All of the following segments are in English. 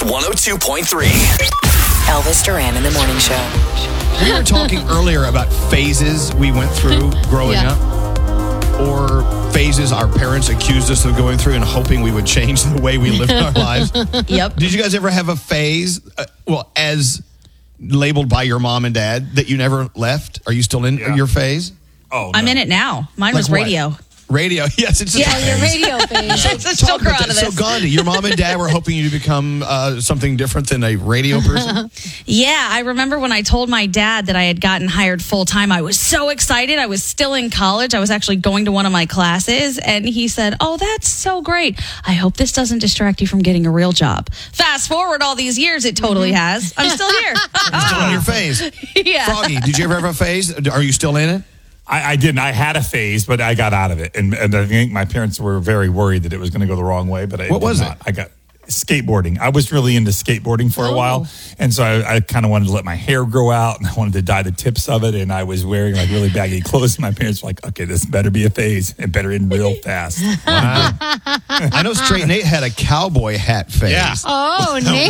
102.3. Elvis Duran in the Morning Show. We were talking earlier about phases we went through growing up, or phases our parents accused us of going through and hoping we would change the way we lived our lives. Yep. Did you guys ever have a phase, as labeled by your mom and dad, that you never left? Are you still in your phase? Oh, no. I'm in it now. Mine was Like what? radio. Radio, yes, it's just a your phase. radio phase. Let's still grow out of So this. Gandhi, your mom and dad were hoping you to become something different than a radio person? Yeah, I remember when I told my dad that I had gotten hired full time. I was so excited. I was still in college. I was actually going to one of my classes, and he said, "Oh, that's so great. I hope this doesn't distract you from getting a real job." Fast forward all these years, it totally has. I'm still here. Still in your phase. Yeah. Froggy, did you ever have a phase? Are you still in it? I didn't. I had a phase, but I got out of it. And I think my parents were very worried that it was going to go the wrong way. But What was it? I got skateboarding. I was really into skateboarding for a while. And so I kind of wanted to let my hair grow out, and I wanted to dye the tips of it. And I was wearing like really baggy clothes. And my parents were like, okay, this better be a phase. It better end real fast. Wow. I know Straight Nate had a cowboy hat phase. Yeah. Oh, Nate.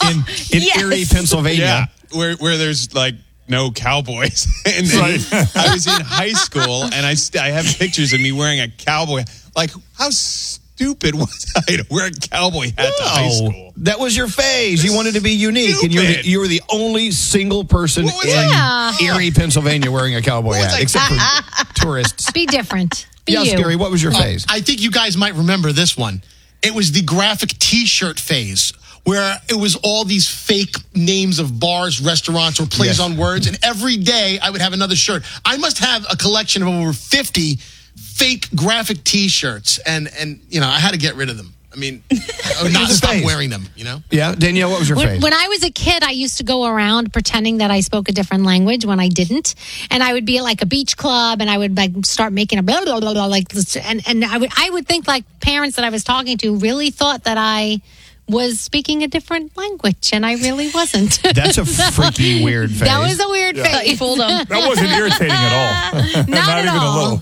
In Erie, Pennsylvania. Yeah, where there's like no cowboys. And then I was in high school, and I have pictures of me wearing a cowboy. Like, how stupid was I to wear a cowboy hat to high school? That was your phase. You wanted to be unique, Stupid. and you were the only single person What was in that? Erie, Pennsylvania, wearing a cowboy hat, except for tourists. Be different. Be Yeah, you. Scary, what was your phase? I think you guys might remember this one. It was the graphic T-shirt phase, where it was all these fake names of bars, restaurants, or plays on words. And every day I would have another shirt. I must have a collection of over 50 fake graphic T-shirts. And I had to get rid of them. I mean, I would not stop wearing them, Yeah, Danielle, what was your phase? When I was a kid, I used to go around pretending that I spoke a different language when I didn't, and I would be at like a beach club, and I would like start making a blah blah blah, blah like this, and I would think like parents that I was talking to really thought that I was speaking a different language, and I really wasn't. That's a freaky, weird phase. That was a weird phase. You fooled them. That wasn't irritating at all. Not at even all.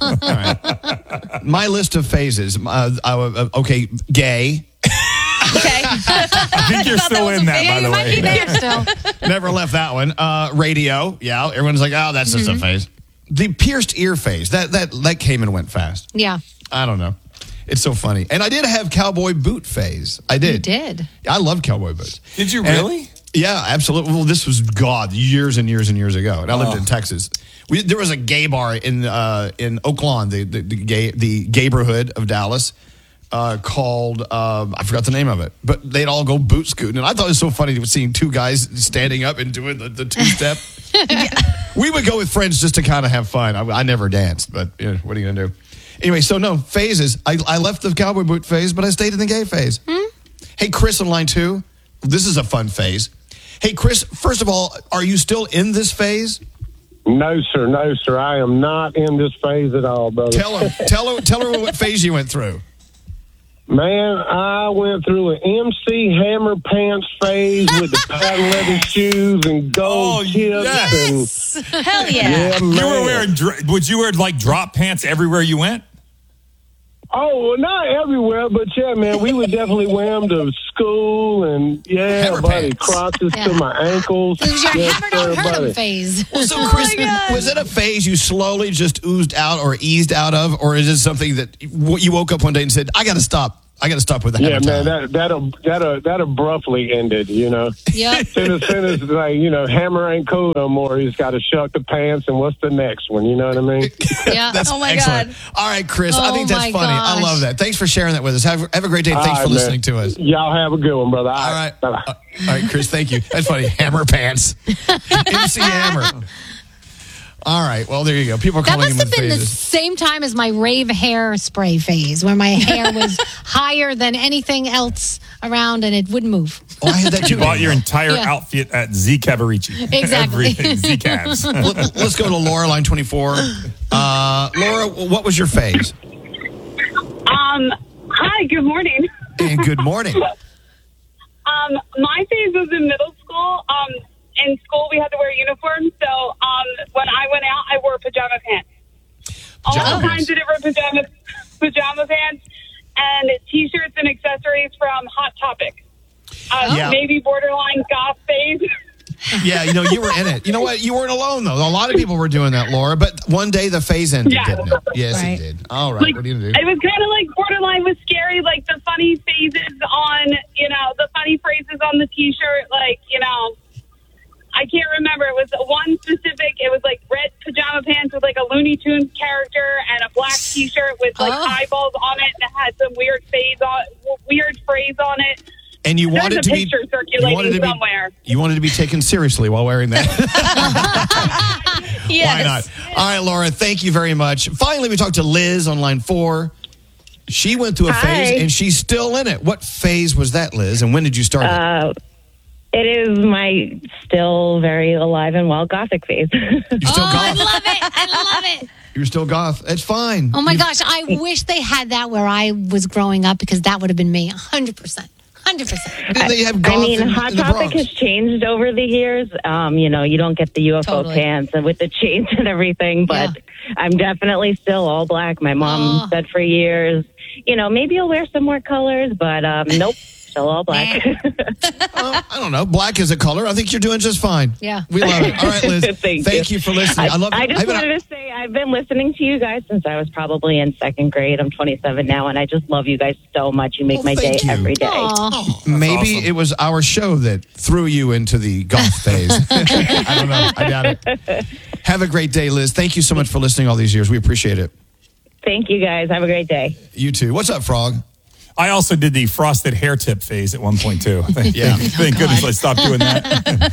a little. My list of phases. Okay, gay. Okay. I think you're still in that, by You the might way. be there still. Never left that one. Radio. Yeah, everyone's like, oh, that's just a phase. The pierced ear phase. That came and went fast. Yeah. I don't know. It's so funny. And I did have cowboy boot phase. I did. You did. I love cowboy boots. Did you And- really? Yeah, absolutely. Well, this was years and years and years ago, and I lived in Texas. There was a gay bar in Oak Lawn, the gayborhood of Dallas, called I forgot the name of it, but they'd all go boot scooting, and I thought it was so funny seeing two guys standing up and doing the two step. We would go with friends just to kind of have fun. I never danced, but what are you gonna do? Anyway, so no phases. I left the cowboy boot phase, but I stayed in the gay phase. Hey, Chris on line 2. This is a fun phase. Hey, Chris, first of all, are you still in this phase? No, sir. I am not in this phase at all, brother. Tell her what phase you went through. Man, I went through an MC Hammer pants phase with the patent leather shoes and gold tips. Yes. And, Hell yeah. You were wearing, would you wear like drop pants everywhere you went? oh, well, not everywhere, but yeah, man, we would definitely wear them to school and, Hammer buddy, pants. crotches to my ankles. It was your Yes, hammer don't sir, hurt 'em buddy. phase. So, Chris, was it a phase you slowly just oozed out or eased out of, or is it something that you woke up one day and said, I got to stop with the Yeah, hammer man, time? that abruptly ended, Yep. Soon as like, Hammer ain't cool no more. He's got to shuck the pants, and what's the next one? You know what I mean? Yeah. That's Oh, my excellent. God. All right, Chris, I Oh, think that's my funny. I gosh. love that. Thanks for sharing that with us. Have a great day. Thanks All for right, listening man. to us. Y'all have a good one, brother. All right. Bye-bye. All right, Chris, thank you. That's funny. Hammer pants. MC Hammer. All right. Well, there you go. People are That calling must him have been the phases. same time as my rave hairspray phase, where my hair was higher than anything else around and it wouldn't move. Oh, I had that too. You bought your entire Yeah. outfit at Z Cavarici. Exactly. Everything. Z Cavs. Let's go to Laura, line 24. Laura, what was your phase? Hi, good morning. And good morning. My phase was in middle school. In school, we had to wear uniforms. So when I went out, I wore pajama pants. All kinds of different pajama pants, and T-shirts and accessories from Hot Topic. Yeah. Maybe borderline goth phase. Yeah, you were in it. You know what? You weren't alone, though. A lot of people were doing that, Laura. But one day the phase ended, didn't it? Yes, Right. it did. All right, Like, what are you going to do? It was kind of like borderline with scary, like the funny phases on, the funny phrases on the T-shirt. Like, I can't remember. It was one specific. It was like red pajama pants with like a Looney Tunes character and a black T-shirt with like eyeballs on it, and it had some weird phrase on it. And you There's wanted a to be picture circulating somewhere. You wanted to be taken seriously while wearing that. Yes. Why not? All right, Laura, thank you very much. Finally, we talked to Liz on line 4. She went through a phase, and she's still in it. What phase was that, Liz, and when did you start it? It is my still very alive and well Gothic phase. You're still I goth. love it. I love it. You're still goth. It's fine. Oh my gosh, I wish they had that where I was growing up because that would have been me 100%. 100%. They have goth Hot in the Topic Bronx. has changed over the years. You don't get the UFO Totally. pants and with the chains and everything, but I'm definitely still all black. My mom said for years, maybe I'll wear some more colors, but nope, still all black. I don't know. Black is a color. I think you're doing just fine. Yeah. We love it. All right, Liz. Thank you for listening. I love it. I just wanted to say I've been listening to you guys since I was probably in second grade. I'm 27 now, and I just love you guys so much. You make my day thank you. every day. Maybe it was our show that threw you into the goth phase. I don't know. I doubt it. Have a great day, Liz. Thank you so much for listening all these years. We appreciate it. Thank you, guys. Have a great day. You too. What's up, Frog? I also did the frosted hair tip phase at one point too. Yeah. Thank goodness I stopped doing that.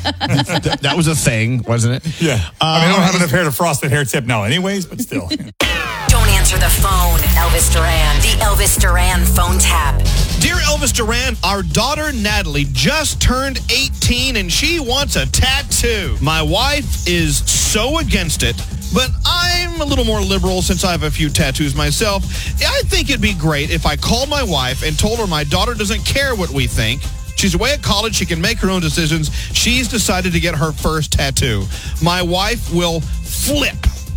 That was a thing, wasn't it? Yeah. I don't have enough hair to frosted hair tip now anyways, but still. Don't answer the phone, Elvis Duran. The Elvis Duran phone tap. Dear Elvis Duran, our daughter Natalie just turned 18 and she wants a tattoo. My wife is so against it, but I'm a little more liberal since I have a few tattoos myself. I think it'd be great if I called my wife and told her my daughter doesn't care what we think. She's away at college. She can make her own decisions. She's decided to get her first tattoo. My wife will flip.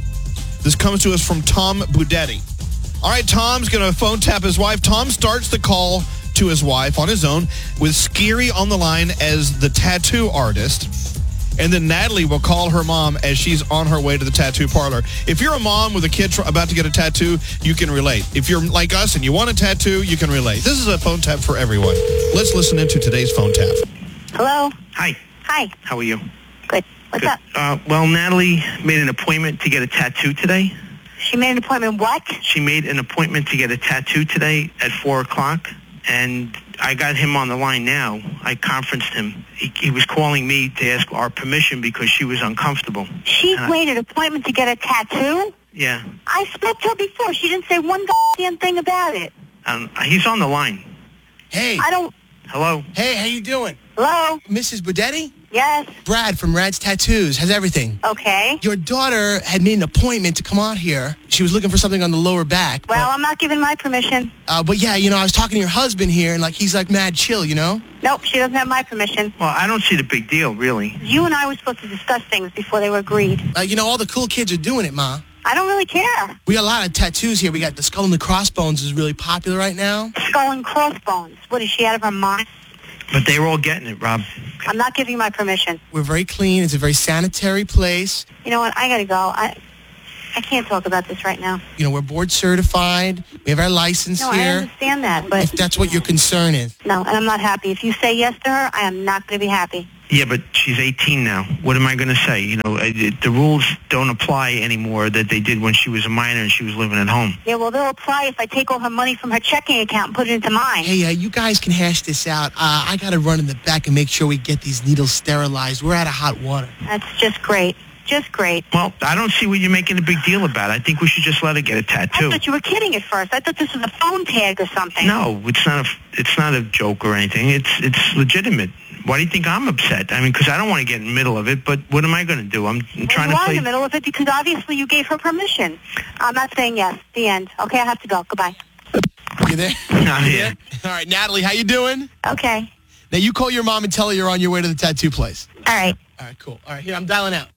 This comes to us from Tom Budetti. All right, Tom's going to phone tap his wife. Tom starts the call to his wife on his own with Skiri on the line as the tattoo artist. And then Natalie will call her mom as she's on her way to the tattoo parlor. If you're a mom with a kid about to get a tattoo, you can relate. If you're like us and you want a tattoo, you can relate. This is a phone tap for everyone. Let's listen into today's phone tap. Hello. Hi. Hi. How are you? Good. What's up? Well, Natalie made an appointment to get a tattoo today. She made an appointment. What? She made an appointment to get a tattoo today at 4 o'clock, and I got him on the line now. I conferenced him. He was calling me to ask our permission because she was uncomfortable. She made an appointment to get a tattoo? Yeah. I spoke to her before. She didn't say one goddamn thing about it. He's on the line. Hey. I don't... Hello? Hey, how you doing? Hello? Mrs. Budetti? Yes. Brad from Rad's Tattoos. How's everything? Okay. Your daughter had made an appointment to come out here. She was looking for something on the lower back. Well, I'm not giving my permission. But yeah, I was talking to your husband here, and he's mad chill, Nope, she doesn't have my permission. Well, I don't see the big deal, really. You and I were supposed to discuss things before they were agreed. All the cool kids are doing it, Ma. I don't really care. We got a lot of tattoos here. We got the skull and the crossbones is really popular right now. Skull and crossbones. What, is she out of her mind? But they were all getting it, Rob. I'm not giving my permission. We're very clean. It's a very sanitary place. You know what? I gotta go. I can't talk about this right now. We're board certified. We have our license No, here. I understand that, but... If that's what your concern is. No, and I'm not happy. If you say yes to her, I am not going to be happy. Yeah, but she's 18 now. What am I going to say? The rules don't apply anymore that they did when she was a minor and she was living at home. Yeah, well, they'll apply if I take all her money from her checking account and put it into mine. Hey, you guys can hash this out. I got to run in the back and make sure we get these needles sterilized. We're out of hot water. That's just great. Just great. Well, I don't see what you're making a big deal about. I think we should just let her get a tattoo. I thought you were kidding at first. I thought this was a phone tag or something. No, it's not a joke or anything. It's legitimate. Why do you think I'm upset? I mean, because I don't want to get in the middle of it, but what am I going to do? I'm trying to play... You are play... in the middle of it because obviously you gave her permission. I'm not saying yes. The end. Okay, I have to go. Goodbye. You there? Not here. All right, Natalie, how you doing? Okay. Now, you call your mom and tell her you're on your way to the tattoo place. All right. All right, cool. All right, here, I'm dialing out.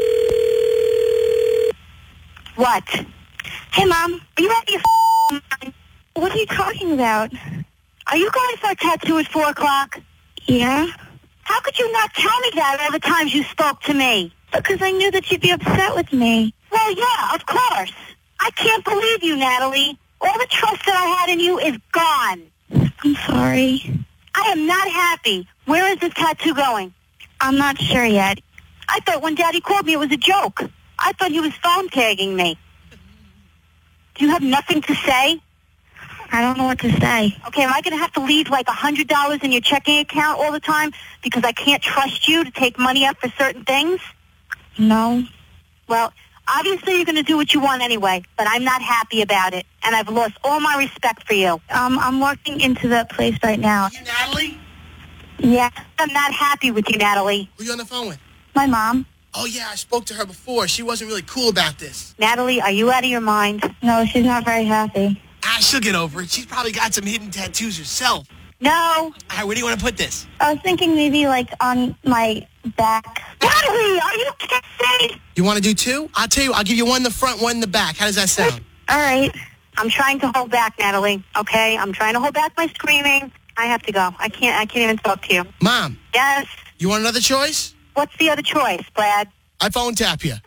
What? Hey, Mom. Are you out of your mind? What are you talking about? Are you going for a tattoo at 4 o'clock? Yeah? How could you not tell me that all the times you spoke to me? Because I knew that you'd be upset with me. Well, yeah, of course. I can't believe you, Natalie. All the trust that I had in you is gone. I'm sorry. I am not happy. Where is this tattoo going? I'm not sure yet. I thought when Daddy called me it was a joke. I thought he was phone tagging me. Do you have nothing to say? I don't know what to say. Okay, am I going to have to leave like $100 in your checking account all the time because I can't trust you to take money out for certain things? No. Well, obviously you're going to do what you want anyway, but I'm not happy about it, and I've lost all my respect for you. I'm walking into that place right now. You, Natalie? Yeah, I'm not happy with you, Natalie. Who are you on the phone with? My mom. Oh, yeah, I spoke to her before. She wasn't really cool about this. Natalie, are you out of your mind? No, she's not very happy. She'll get over it. She's probably got some hidden tattoos herself. No. All right, where do you want to put this? I was thinking maybe like on my back. Natalie, are you kidding? You want to do two? I'll tell you, I'll give you one in the front, one in the back. How does that sound? All right. I'm trying to hold back, Natalie, okay? I'm trying to hold back my screaming. I have to go. I can't even talk to you. Mom. Yes? You want another choice? What's the other choice, Brad? I phone tap you.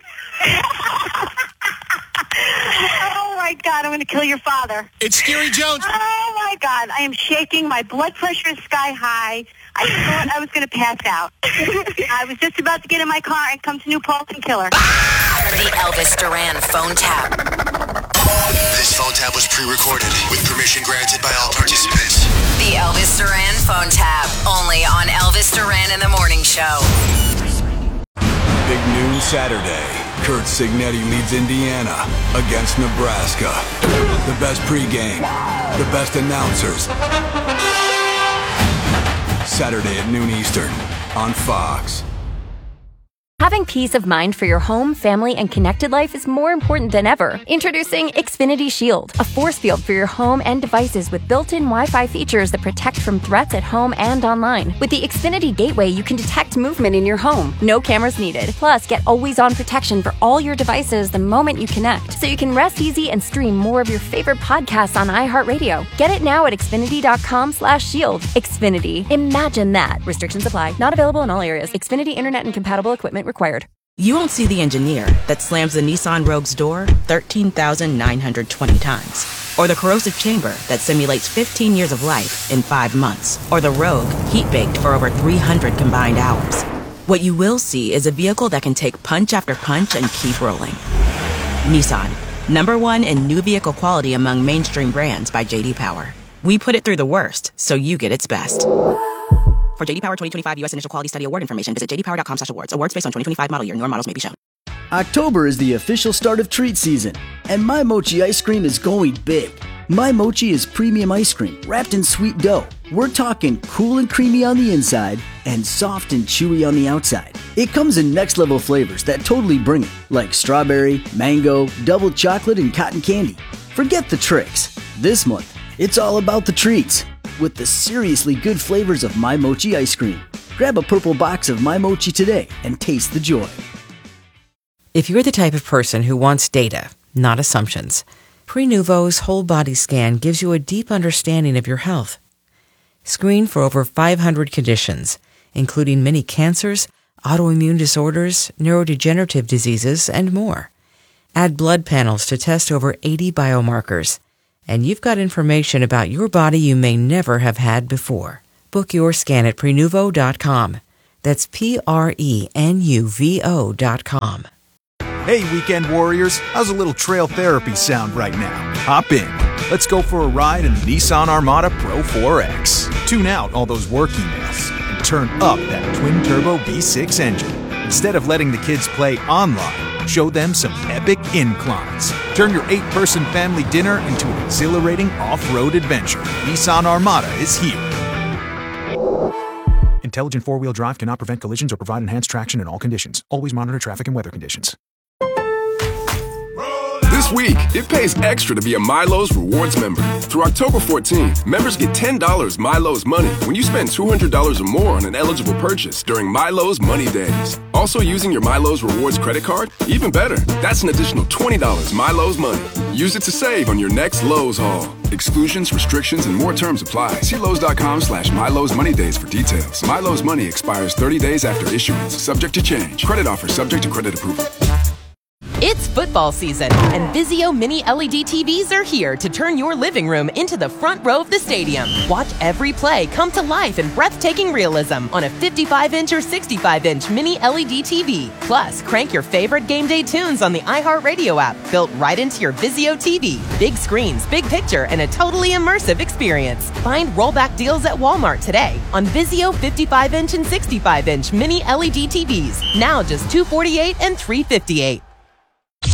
Oh, my God, I'm going to kill your father. It's Scary Jones. Oh, my God, I am shaking. My blood pressure is sky high. I thought I was going to pass out. I was just about to get in my car and come to New Paltz and kill her. The Elvis Duran phone tap. This phone tap was pre-recorded with permission granted by all participants. The Elvis Duran phone tap. Only on Elvis Duran in the Morning Show. Big noon Saturday. Kurt Signetti leads Indiana against Nebraska. The best pregame, the best announcers. Saturday at noon Eastern on Fox. Having peace of mind for your home, family, and connected life is more important than ever. Introducing Xfinity Shield, a force field for your home and devices with built-in Wi-Fi features that protect from threats at home and online. With the Xfinity Gateway, you can detect movement in your home. No cameras needed. Plus, get always-on protection for all your devices the moment you connect, so you can rest easy and stream more of your favorite podcasts on iHeartRadio. Get it now at Xfinity.com/shield. Xfinity. Imagine that. Restrictions apply. Not available in all areas. Xfinity Internet and compatible equipment required. You won't see the engineer that slams the Nissan Rogue's door 13,920 times. Or the corrosive chamber that simulates 15 years of life in 5 months. Or the Rogue heat-baked for over 300 combined hours. What you will see is a vehicle that can take punch after punch and keep rolling. Nissan, #1 in new vehicle quality among mainstream brands by J.D. Power. We put it through the worst, so you get its best. For J.D. Power 2025 U.S. Initial Quality Study Award information, visit jdpower.com/awards. Awards based on 2025 model year. Newer models may be shown. October is the official start of treat season, and My Mochi ice cream is going big. My Mochi is premium ice cream wrapped in sweet dough. We're talking cool and creamy on the inside and soft and chewy on the outside. It comes in next level flavors that totally bring it, like strawberry, mango, double chocolate, and cotton candy. Forget the tricks. This month, it's all about the treats. With the seriously good flavors of My Mochi ice cream. Grab a purple box of My Mochi today and taste the joy. If you're the type of person who wants data, not assumptions, Prenuvo's whole body scan gives you a deep understanding of your health. Screen for over 500 conditions, including many cancers, autoimmune disorders, neurodegenerative diseases, and more. Add blood panels to test over 80 biomarkers. And you've got information about your body you may never have had before. Book your scan at Prenuvo.com. That's Prenuvo.com. Hey, weekend warriors, how's a little trail therapy sound right now? Hop in. Let's go for a ride in the Nissan Armada Pro 4X. Tune out all those work emails and turn up that twin-turbo V6 engine. Instead of letting the kids play online, show them some epic inclines. Turn your 8-person family dinner into an exhilarating off-road adventure. Nissan Armada is here. Intelligent four-wheel drive cannot prevent collisions or provide enhanced traction in all conditions. Always monitor traffic and weather conditions. This This week, it pays extra to be a Milo's Rewards member. Through October 14th, members get $10 Milo's Money when you spend $200 or more on an eligible purchase during Milo's Money Days. Also using your Milo's Rewards credit card? Even better, that's an additional $20 Milo's Money. Use it to save on your next Lowe's haul. Exclusions, restrictions, and more terms apply. See Lowe's.com/Milo's Money Days for details. Milo's Money expires 30 days after issuance, subject to change. Credit offer subject to credit approval. It's football season, and Vizio Mini LED TVs are here to turn your living room into the front row of the stadium. Watch every play come to life in breathtaking realism on a 55-inch or 65-inch Mini LED TV. Plus, crank your favorite game day tunes on the iHeartRadio app, built right into your Vizio TV. Big screens, big picture, and a totally immersive experience. Find rollback deals at Walmart today on Vizio 55-inch and 65-inch Mini LED TVs. Now just $248 and $358.